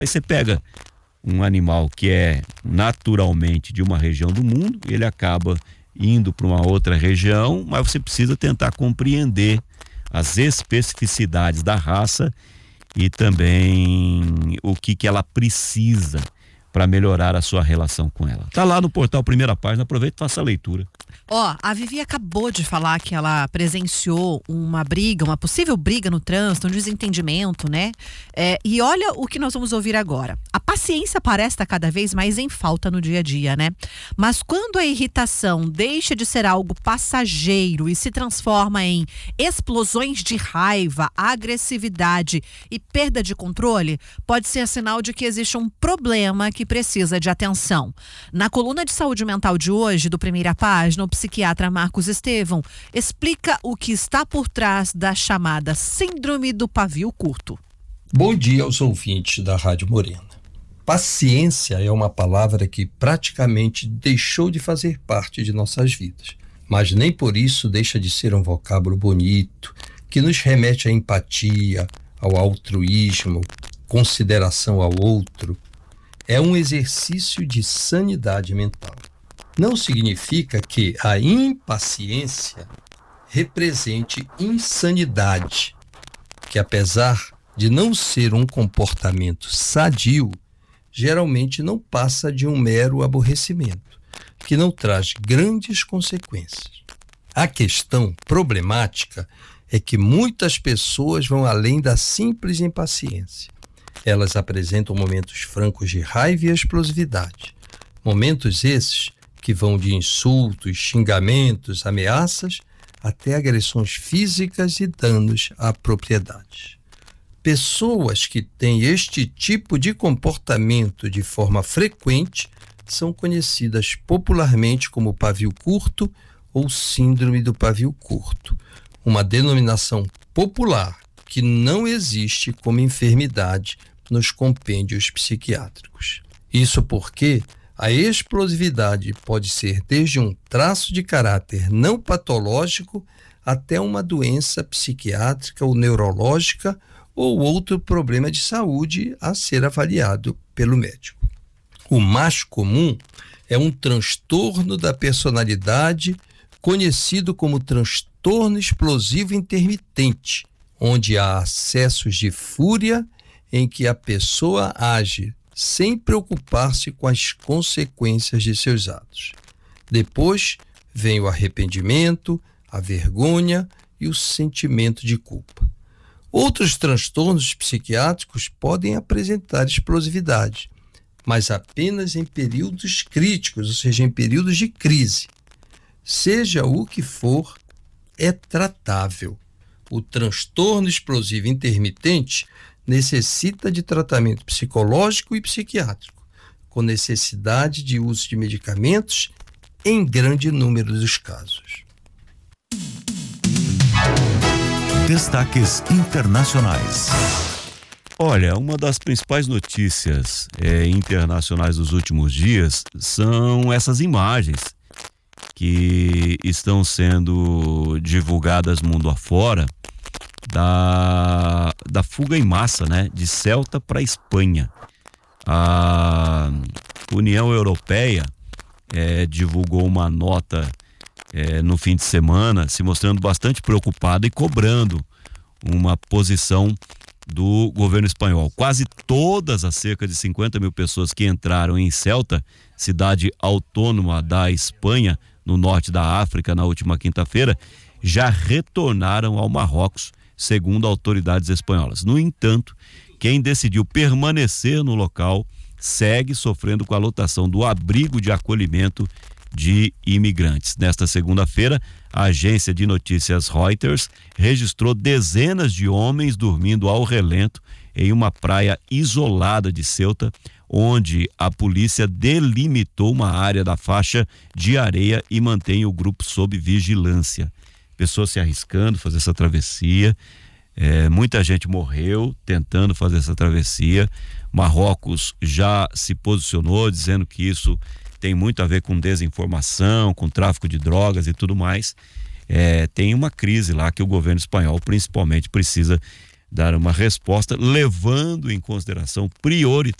Aí você pega um animal que é naturalmente de uma região do mundo, ele acaba indo para uma outra região, mas você precisa tentar compreender as especificidades da raça e também o que ela precisa para melhorar a sua relação com ela. Tá lá no portal Primeira Página, aproveita e faça a leitura. A Vivi acabou de falar que ela presenciou uma briga, uma possível briga no trânsito, um desentendimento, né? E olha o que nós vamos ouvir agora. A paciência parece estar cada vez mais em falta no dia a dia, né? Mas quando a irritação deixa de ser algo passageiro e se transforma em explosões de raiva, agressividade e perda de controle, pode ser sinal de que existe um problema que precisa de atenção. Na coluna de saúde mental de hoje, do Primeira Página, o psiquiatra Marcos Estevão explica o que está por trás da chamada síndrome do pavio curto. Bom dia aos ouvintes da Rádio Morena. Paciência é uma palavra que praticamente deixou de fazer parte de nossas vidas, mas nem por isso deixa de ser um vocábulo bonito, que nos remete à empatia, ao altruísmo, consideração ao outro. É um exercício de sanidade mental. Não significa que a impaciência represente insanidade, que apesar de não ser um comportamento sadio, geralmente não passa de um mero aborrecimento, que não traz grandes consequências. A questão problemática é que muitas pessoas vão além da simples impaciência. Elas apresentam momentos francos de raiva e explosividade. Momentos esses que vão de insultos, xingamentos, ameaças, até agressões físicas e danos à propriedade. Pessoas que têm este tipo de comportamento de forma frequente são conhecidas popularmente como pavio curto ou síndrome do pavio curto, uma denominação popular que não existe como enfermidade nos compêndios psiquiátricos. Isso porque a explosividade pode ser desde um traço de caráter não patológico até uma doença psiquiátrica ou neurológica ou outro problema de saúde a ser avaliado pelo médico. O mais comum é um transtorno da personalidade conhecido como transtorno explosivo intermitente, onde há acessos de fúria em que a pessoa age sem preocupar-se com as consequências de seus atos. Depois vem o arrependimento, a vergonha e o sentimento de culpa. Outros transtornos psiquiátricos podem apresentar explosividade, mas apenas em períodos críticos, ou seja, em períodos de crise. Seja o que for, é tratável. O transtorno explosivo intermitente necessita de tratamento psicológico e psiquiátrico, com necessidade de uso de medicamentos em grande número dos casos. Destaques internacionais. Olha, uma das principais notícias internacionais dos últimos dias são essas imagens que estão sendo divulgadas mundo afora da fuga em massa, né, de Ceuta para a Espanha. A União Europeia divulgou uma nota no fim de semana, se mostrando bastante preocupada e cobrando uma posição do governo espanhol. Quase todas as cerca de 50 mil pessoas que entraram em Ceuta, cidade autônoma da Espanha, no norte da África, na última quinta-feira, já retornaram ao Marrocos, segundo autoridades espanholas. No entanto, quem decidiu permanecer no local segue sofrendo com a lotação do abrigo de acolhimento de imigrantes. Nesta segunda-feira, a agência de notícias Reuters registrou dezenas de homens dormindo ao relento em uma praia isolada de Ceuta, onde a polícia delimitou uma área da faixa de areia e mantém o grupo sob vigilância. Pessoas se arriscando fazer essa travessia, muita gente morreu tentando fazer essa travessia. Marrocos já se posicionou dizendo que isso tem muito a ver com desinformação, com tráfico de drogas e tudo mais. Tem uma crise lá que o governo espanhol principalmente precisa dar uma resposta levando em consideração